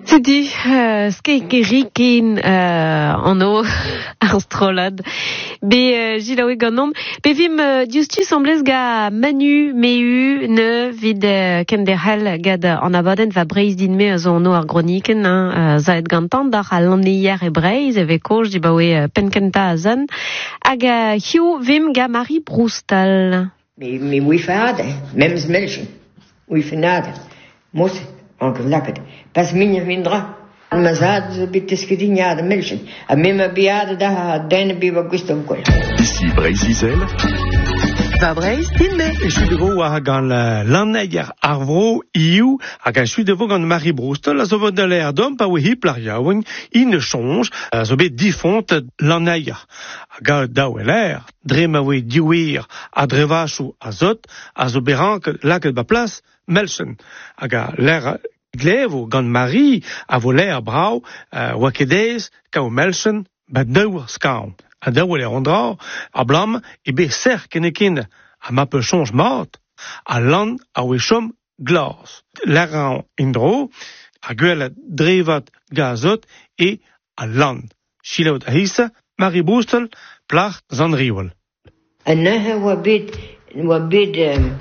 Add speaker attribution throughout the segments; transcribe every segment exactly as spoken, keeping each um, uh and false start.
Speaker 1: C'était euh, skekerikin euh, en eau arstrolad. Be euh, gilawe ganom. Be vim euh, diustu sembles ga manu meu ne vid euh, kenderhel gad en abaden va breiz din me zo no ar groniken hein, euh, zaet gantan dar a laneier e breiz e vekoj di bawe euh, penkenta a zan hag euh, hiu vim ga Marie Broustal.
Speaker 2: Me me oui fade, même smelchen. Oui fenade. Mos onkel laket. Pas minje vindra. Ma zad zo bit skedinya de melchen. A mem biade da den bi wa gustom kol.
Speaker 3: Ici Breiz-Izel.
Speaker 4: Va Breiz tinme.
Speaker 5: Et je suis de vous à gan l'anneier arvro iu à gan je suis de vous gan Marie Broustal la zo de l'air d'homme pa oui plariawen il ne change zo bet difont l'anneier a ga daweler dre ma oui diwir a drevachou azot a zo berank laket ba place melchen a ga l'air glevo gan Marie a vo l'air brau wakedez ka o melchen ba daour skaun a daour ondra a blam e be ser kenekin a ma peu change mort a land a wechom glas l'air indro a guel drevat gazot e a land chilaut a hissa Marie Broustal plach zan riol.
Speaker 2: En nehe wa bid wa bid um,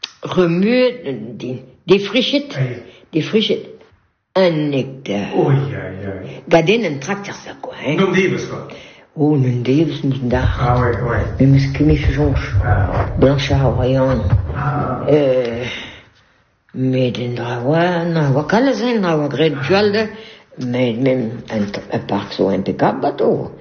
Speaker 2: remuet die die frichet die frichet en ik da.
Speaker 5: Oei oei oei.
Speaker 2: Gadin en tractor ça quoi hein.
Speaker 5: Non divas quoi.
Speaker 2: Oh nun devs mit da.
Speaker 5: Ah ouais ouais.
Speaker 2: Mais mes kimi jonge.
Speaker 5: Ah.
Speaker 2: Blanchard rayon.
Speaker 5: Ah.
Speaker 2: Euh mais den drawa na wa kala zain na wa gred jualde mais même un, un parc so impeccable bateau.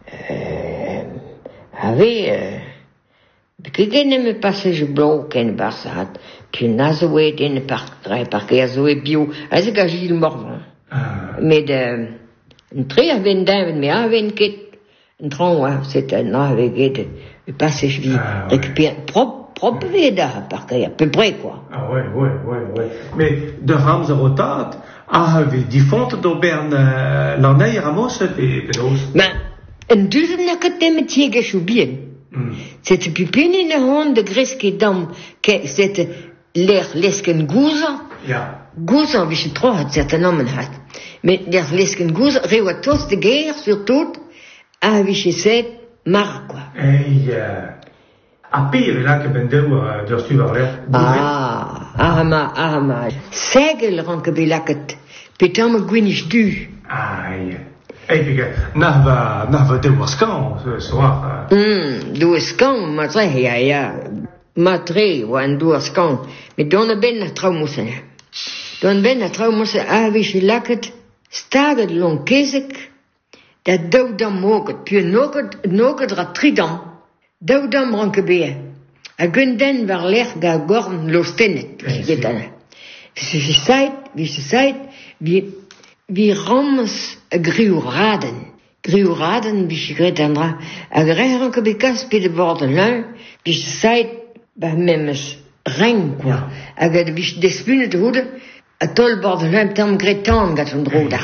Speaker 2: Euh avait euh Because they never passage block in Barsat, qui n'azoué in parc, parc azoué bio, as a Gilles Morvan. Mais de, un très aven d'un, mais aven kit, un tron, c'est un navigateur, le passage vie, récupère, propre, propre veda, parc, à peu près, quoi.
Speaker 5: Ah ouais, ouais, ouais, ouais. Mais de Rams à Rotat, ah, avait dit fonte d'Auberne, l'année Ramos, et Pédos.
Speaker 2: Mais, un deuxième académie tiège chou bien. C'était pupine in de hand de greske dam, que c'était l'air lesken gouza.
Speaker 5: Ja.
Speaker 2: Gouza, wie je trouw had, zet een namen had. Met l'air lesken gouza, rewa tos de guerre, surtout, a wie je zet, mar, quoi.
Speaker 5: Et, euh, a pire, là, que ben deu, de stuur l'air.
Speaker 2: Ah, ahama, ahama. Segel ranke belaket, petame gwinish du.
Speaker 5: Aïe. Et puis, n'ava, n'ava de waskan, ce soir.
Speaker 2: Hum, duaskan, ma tre, ja, ja. Ma tre, wa en duaskan. Mais donne ben na traumussen. Donne ben na traumussen, a wie je laket, staget long kezek, dat doudam moket, puis noket, noket ra tridam, doudam ranke bee. A gunden war leg ga gorn lostenet, getana. Wie je zeit, wie je zeit, wie, wie rams a griuraden. Griuraden, wie je gret andra, a gre ranke bekas pe de borden lun, wie je zeit, ba memes ring, quoi. A gret wie je despunet hoede, a tol borden lun, tam gretan gat un droda.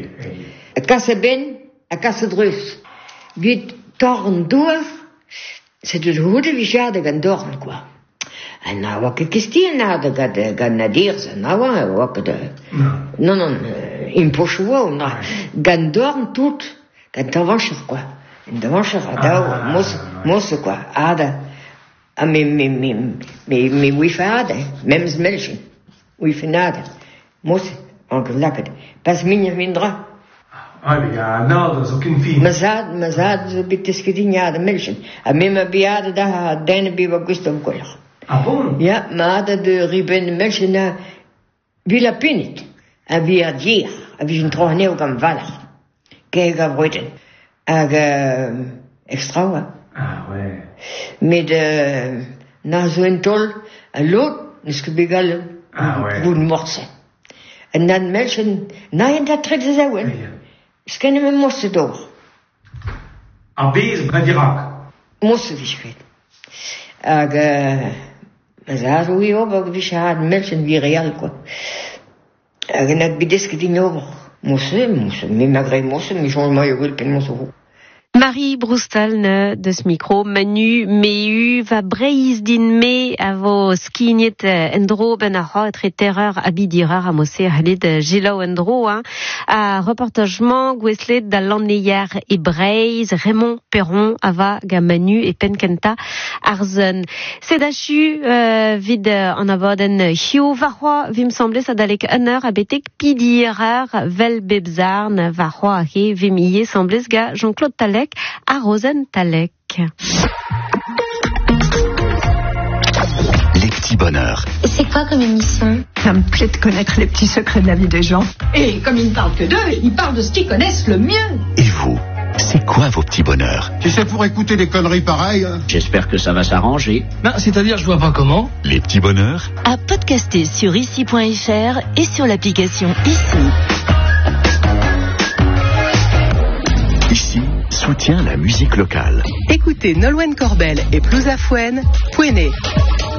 Speaker 2: A kasse ben, a kasse drus. Wie torn doer, c'est de hoede wie jade gan dorn, quoi. En nou, wat ik stien na de gad gad nadir, nou, wat de. Non, non, in pochou, na gan dorn tout, gan tavancher, quoi. En tavancher, da, mos, mos, quoi. Ada, a me, me, me, me, me, oui fade, même smelchen, oui fenade, mos, onkel laket, pas minje vindra.
Speaker 5: Ah, mais ja, nou, dat is ook een fin.
Speaker 2: Mazad, mazad, zo bit skedinya de melchen. A me ma biade da, den bi wa gustom koller.
Speaker 5: Ah bon?
Speaker 2: Ja, maar dat de riben mensen na Villa Pinit, en via dier, en wie zijn trouwens heel gaan vallen. Kijk, gaan worden. En uh, extra, hè?
Speaker 5: Ah, ouais.
Speaker 2: Met uh, na zo'n tol, en lood, is gebegal,
Speaker 5: ah, ouais.
Speaker 2: Goed morsen. En dan mensen, na je dat treden zouden, is kunnen we moesten door.
Speaker 5: Ah, bezig, naar Irak.
Speaker 2: Moesten we schrijven. En uh, maar daar hoe je op, wie ze hadden mensen wie real, quoi. En dat bedeske die over. Moesten, moesten, niet meer moesten, maar gewoon maar je hulp en moesten.
Speaker 1: Marie Brustal ne de ce micro, Manu, Meu, va breiz din me a vo skignet endro ben a ho etre terreur abidirar a mosse halid gelo endro, hein, a reportagement gweslet da l'anneier e breiz, Raymond Perron, ava ga Manu e penkenta arzen. Sedachu, euh, vid an avoden hiu varroa, vim semble sa dalek aner a betek pidirar vel bebzarn varroa a he vim ie sembles ga Jean-Claude Talek à Rosen Talek.
Speaker 3: Les petits bonheurs.
Speaker 6: Et c'est quoi comme émission?
Speaker 7: Ça me plaît de connaître les petits secrets de la vie des gens.
Speaker 8: Et comme ils ne parlent que d'eux, ils parlent de ce qu'ils connaissent le mieux.
Speaker 3: Et vous, c'est quoi vos petits bonheurs?
Speaker 9: Si c'est pour écouter des conneries pareilles...
Speaker 10: J'espère que ça va s'arranger.
Speaker 11: Ben, c'est-à-dire, je vois pas comment.
Speaker 3: Les petits bonheurs.
Speaker 4: À podcaster sur ici point f r et sur l'application Ici.
Speaker 3: Ici soutient la musique locale.
Speaker 4: Écoutez Nolwenn Corbel et Plouza Fouenne, Pouené.